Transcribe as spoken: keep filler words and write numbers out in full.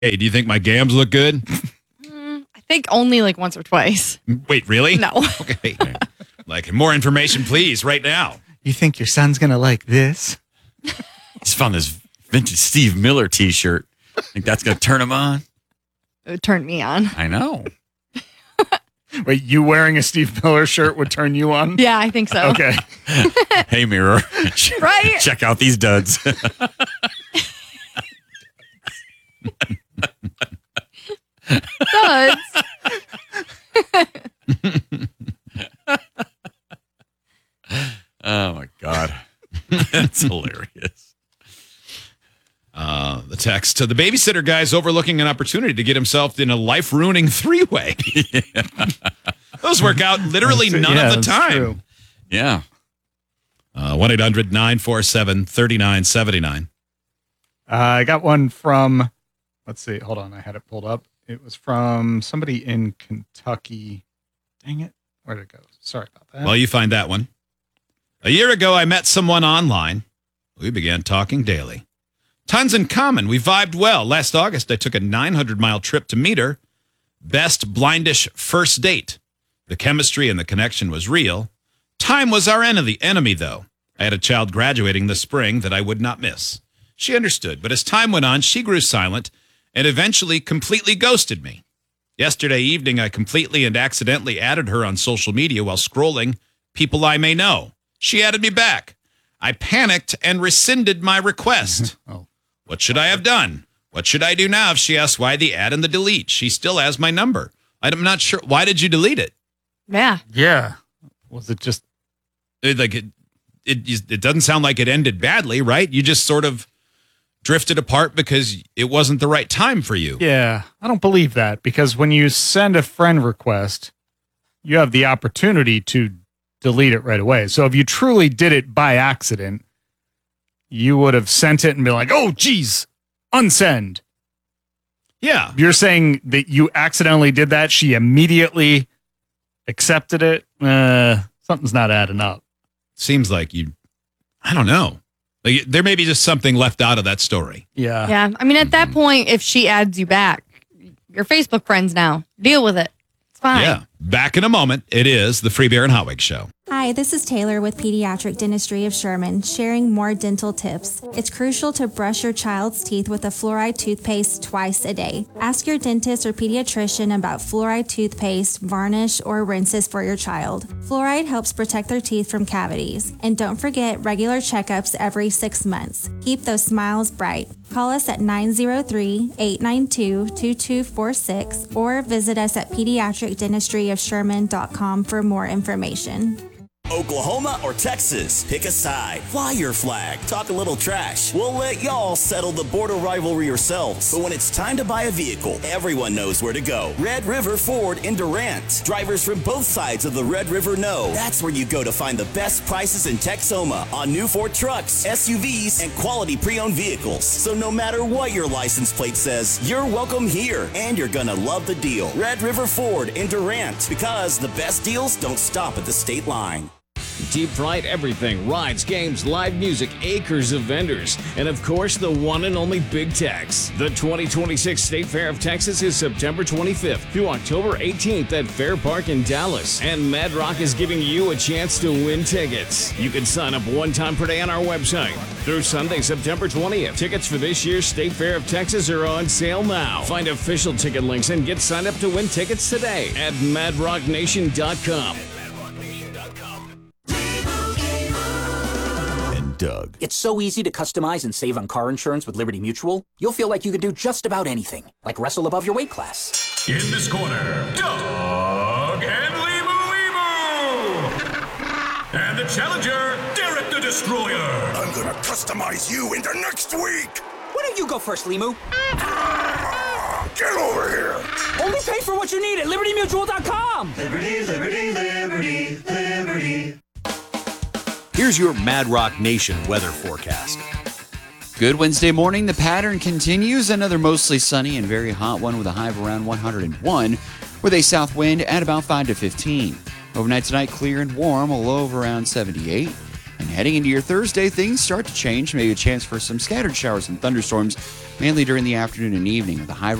Hey, do you think my gams look good? Mm, I think only like once or twice. Wait, really? No. Okay. Like, more information, please, right now. You think your son's going to like this? Just found this vintage Steve Miller t-shirt. Think that's going to turn him on? It would turn me on. I know. Wait, you wearing a Steve Miller shirt would turn you on? Yeah, I think so. Okay. Hey, Mirror. Right? Check out these duds. Duds. Oh, my God. That's hilarious. Uh, the text to the babysitter guy's overlooking an opportunity to get himself in a life-ruining three-way. Yeah. Those work out literally none yeah, of the time. True. Yeah. Uh, one eight hundred nine four seven three nine seven nine. Uh, I got one from, let's see, hold on, I had it pulled up. It was from somebody in Kentucky. Dang it. Where'd it go? Sorry about that. Well, you find that one. A year ago, I met someone online. We began talking daily. Tons in common. We vibed well. Last August, I took a nine hundred mile trip to meet her. Best blindish first date. The chemistry and the connection was real. Time was our enemy, enemy, though. I had a child graduating this spring that I would not miss. She understood, but as time went on, she grew silent and eventually completely ghosted me. Yesterday evening, I completely and accidentally added her on social media while scrolling people I may know. She added me back. I panicked and rescinded my request. oh. What should I have done? What should I do now if she asks why the add and the delete? She still has my number. I'm not sure. Why did you delete it? Yeah. Yeah. Was it just... It, like it, it, it doesn't sound like it ended badly, right? You just sort of drifted apart because it wasn't the right time for you. Yeah, I don't believe that, because when you send a friend request, you have the opportunity to delete it right away. So if you truly did it by accident, you would have sent it and be like, oh, geez, unsend. Yeah. If you're saying that you accidentally did that, she immediately accepted it, uh, something's not adding up. Seems like you, I don't know. Like, there may be just something left out of that story. Yeah. Yeah. I mean, at that point, if she adds you back, you're Facebook friends now. Deal with it. It's fine. Yeah. Back in a moment. It is the Free Beer and Hotwig Show. Hi, this is Taylor with Pediatric Dentistry of Sherman, sharing more dental tips. It's crucial to brush your child's teeth with a fluoride toothpaste twice a day. Ask your dentist or pediatrician about fluoride toothpaste, varnish, or rinses for your child. Fluoride helps protect their teeth from cavities. And don't forget regular checkups every six months. Keep those smiles bright. Call us at nine zero three, eight nine two, two two four six or visit us at pediatric dentistry of sherman dot com for more information. Oklahoma or Texas? Pick a side. Fly your flag. Talk a little trash. We'll let y'all settle the border rivalry yourselves. But when it's time to buy a vehicle, everyone knows where to go. Red River Ford in Durant. Drivers from both sides of the Red River know that's where you go to find the best prices in Texoma on new Ford trucks, S U Vs, and quality pre-owned vehicles. So no matter what your license plate says, you're welcome here, and you're gonna love the deal. Red River Ford in Durant, because the best deals don't stop at the state line. Deep fried everything, rides, games, live music, acres of vendors, and of course the one and only Big Tex. The twenty twenty-six State Fair of Texas is September twenty-fifth through October eighteenth at Fair Park in Dallas, and Mad Rock is giving you a chance to win tickets. You can sign up one time per day on our website. Through Sunday, September twentieth, tickets for this year's State Fair of Texas are on sale now. Find official ticket links and get signed up to win tickets today at mad rock nation dot com. Doug. It's so easy to customize and save on car insurance with Liberty Mutual. You'll feel like you can do just about anything, like wrestle above your weight class. In this corner, Doug and Limu Limu! And the challenger, Derek the Destroyer! I'm gonna customize you into next week! Why don't you go first, Limu? Get over here! Only pay for what you need at liberty mutual dot com! Liberty, liberty, liberty, liberty. Here's your Mad Rock Nation weather forecast. Good Wednesday morning. The pattern continues. Another mostly sunny and very hot one with a high of around one hundred one with a south wind at about five to fifteen. Overnight tonight, clear and warm, a low of around seventy-eight. And heading into your Thursday, things start to change. Maybe a chance for some scattered showers and thunderstorms, mainly during the afternoon and evening, with a high